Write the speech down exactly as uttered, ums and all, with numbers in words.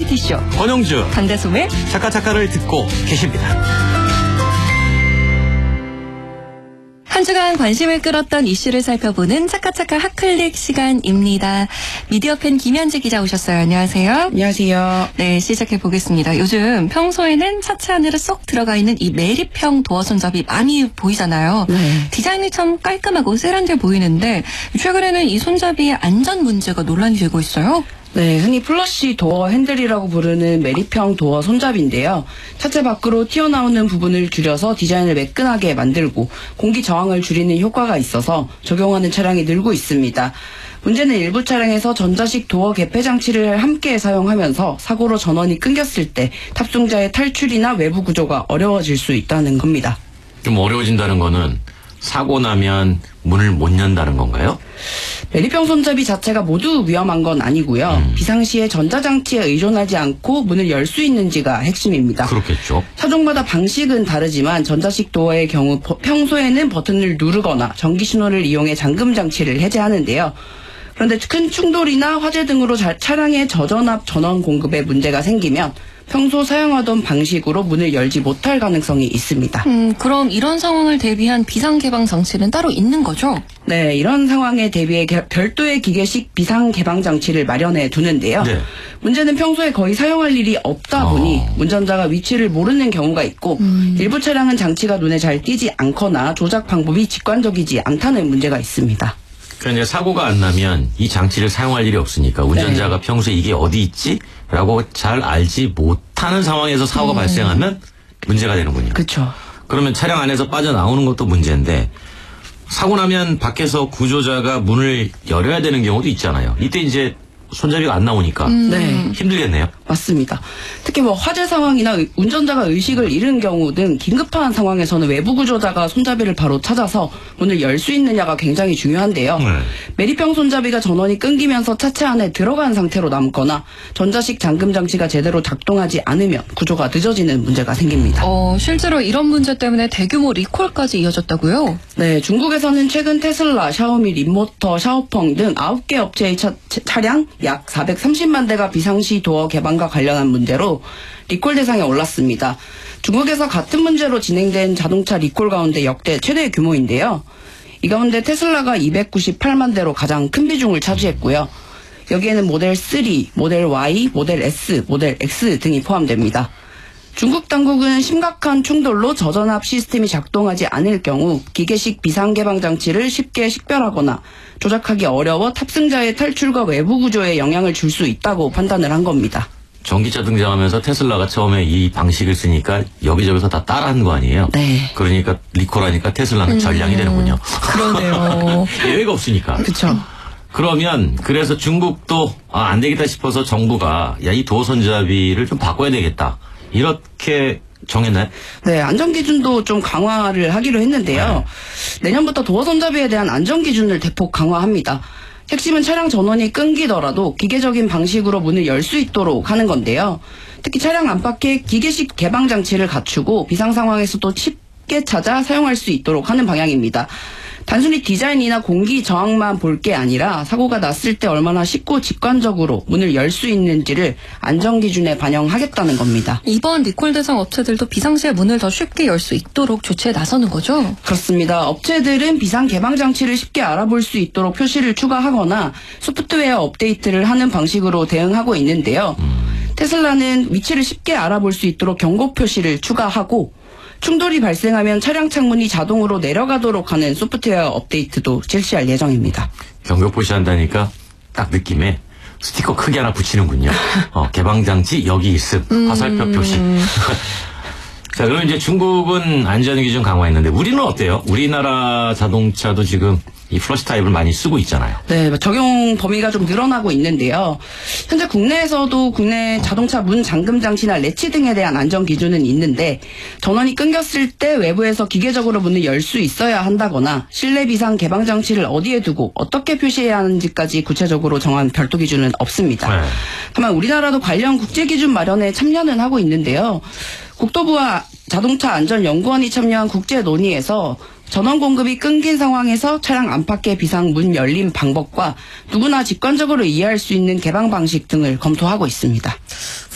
버라이어티쇼 권영주 강다솜의 차카차카를 듣고 계십니다. 한 주간 관심을 끌었던 이슈를 살펴보는 차카차카 핫클릭 시간입니다. 미디어 팬 김현지 기자 오셨어요. 안녕하세요. 안녕하세요. 네, 시작해 보겠습니다. 요즘 평소에는 차체 안으로 쏙 들어가 있는 이 메리평 도어 손잡이 많이 보이잖아요. 네. 디자인이 참 깔끔하고 세련돼 보이는데 최근에는 이 손잡이의 안전 문제가 논란이 되고 있어요. 네, 흔히 플러시 도어 핸들이라고 부르는 메리평 도어 손잡이인데요. 차체 밖으로 튀어나오는 부분을 줄여서 디자인을 매끈하게 만들고 공기 저항을 줄이는 효과가 있어서 적용하는 차량이 늘고 있습니다. 문제는 일부 차량에서 전자식 도어 개폐 장치를 함께 사용하면서 사고로 전원이 끊겼을 때 탑승자의 탈출이나 외부 구조가 어려워질 수 있다는 겁니다. 좀 어려워진다는 거는 사고 나면 문을 못 연다는 건가요? 메리평 손잡이 자체가 모두 위험한 건 아니고요. 음. 비상시에 전자장치에 의존하지 않고 문을 열 수 있는지가 핵심입니다. 그렇겠죠. 차종마다 방식은 다르지만 전자식 도어의 경우 평소에는 버튼을 누르거나 전기 신호를 이용해 잠금 장치를 해제하는데요. 그런데 큰 충돌이나 화재 등으로 차량의 저전압 전원 공급에 문제가 생기면 평소 사용하던 방식으로 문을 열지 못할 가능성이 있습니다. 음, 그럼 이런 상황을 대비한 비상개방 장치는 따로 있는 거죠? 네, 이런 상황에 대비해 별도의 기계식 비상개방 장치를 마련해 두는데요. 네. 문제는 평소에 거의 사용할 일이 없다 보니 어. 운전자가 위치를 모르는 경우가 있고 음. 일부 차량은 장치가 눈에 잘 띄지 않거나 조작 방법이 직관적이지 않다는 문제가 있습니다. 그러니까 이제 사고가 안 나면 이 장치를 사용할 일이 없으니까 운전자가 네. 평소에 이게 어디 있지? 라고 잘 알지 못하는 상황에서 사고가 음. 발생하면 문제가 되는군요. 그렇죠. 그러면 차량 안에서 빠져나오는 것도 문제인데 사고 나면 밖에서 구조자가 문을 열어야 되는 경우도 있잖아요. 이때 이제 손잡이가 안 나오니까 음. 네. 힘들겠네요. 맞습니다. 특히 뭐 화재 상황이나 운전자가 의식을 잃은 경우 등 긴급한 상황에서는 외부 구조자가 손잡이를 바로 찾아서 문을 열 수 있느냐가 굉장히 중요한데요. 네. 메리평 손잡이가 전원이 끊기면서 차체 안에 들어간 상태로 남거나 전자식 잠금 장치가 제대로 작동하지 않으면 구조가 늦어지는 문제가 생깁니다. 어, 실제로 이런 문제 때문에 대규모 리콜까지 이어졌다고요? 네, 중국에서는 최근 테슬라, 샤오미, 림모터, 샤오펑 등 아홉 개 업체의 차, 차량 약 사백삼십만 대가 비상시 도어 개방과 관련한 문제로 리콜 대상에 올랐습니다. 중국에서 같은 문제로 진행된 자동차 리콜 가운데 역대 최대 규모인데요. 이 가운데 테슬라가 이백구십팔만 대로 가장 큰 비중을 차지했고요. 여기에는 모델 삼, 모델 Y, 모델 S, 모델 X 등이 포함됩니다. 중국 당국은 심각한 충돌로 저전압 시스템이 작동하지 않을 경우 기계식 비상개방 장치를 쉽게 식별하거나 조작하기 어려워 탑승자의 탈출과 외부 구조에 영향을 줄 수 있다고 판단을 한 겁니다. 전기차 등장하면서 테슬라가 처음에 이 방식을 쓰니까 여기저기서 다 따라한 거 아니에요? 네. 그러니까 리콜하니까 테슬라는 음, 전량이 되는군요. 그러네요. 예외가 없으니까. 그렇죠. 그러면 그래서 중국도 아, 안 되겠다 싶어서 정부가 야, 이 도어 손잡이를 좀 바꿔야 되겠다. 이렇게 정했나요? 네, 안전기준도 좀 강화를 하기로 했는데요. 네. 내년부터 도어 손잡이에 대한 안전기준을 대폭 강화합니다. 핵심은 차량 전원이 끊기더라도 기계적인 방식으로 문을 열 수 있도록 하는 건데요. 특히 차량 안팎에 기계식 개방 장치를 갖추고 비상 상황에서도 쉽게 찾아 사용할 수 있도록 하는 방향입니다. 단순히 디자인이나 공기 저항만 볼 게 아니라 사고가 났을 때 얼마나 쉽고 직관적으로 문을 열 수 있는지를 안전기준에 반영하겠다는 겁니다. 이번 리콜 대상 업체들도 비상시에 문을 더 쉽게 열 수 있도록 조치에 나서는 거죠? 그렇습니다. 업체들은 비상 개방 장치를 쉽게 알아볼 수 있도록 표시를 추가하거나 소프트웨어 업데이트를 하는 방식으로 대응하고 있는데요. 음. 테슬라는 위치를 쉽게 알아볼 수 있도록 경고 표시를 추가하고 충돌이 발생하면 차량 창문이 자동으로 내려가도록 하는 소프트웨어 업데이트도 실시할 예정입니다. 경고 표시한다니까 딱 느낌에 스티커 크게 하나 붙이는군요. 어, 개방장치 여기 있음. 음. 화살표 표시. 자, 그럼 이제 중국은 안전기준 강화했는데 우리는 어때요? 우리나라 자동차도 지금 이 플러시 타입을 많이 쓰고 있잖아요. 네, 적용 범위가 좀 늘어나고 있는데요. 현재 국내에서도 국내 자동차 문 잠금 장치나 레치 등에 대한 안전 기준은 있는데 전원이 끊겼을 때 외부에서 기계적으로 문을 열 수 있어야 한다거나 실내 비상 개방 장치를 어디에 두고 어떻게 표시해야 하는지까지 구체적으로 정한 별도 기준은 없습니다. 네. 다만 우리나라도 관련 국제 기준 마련에 참여는 하고 있는데요. 국토부와 자동차 안전연구원이 참여한 국제 논의에서 전원 공급이 끊긴 상황에서 차량 안팎의 비상 문 열림 방법과 누구나 직관적으로 이해할 수 있는 개방 방식 등을 검토하고 있습니다.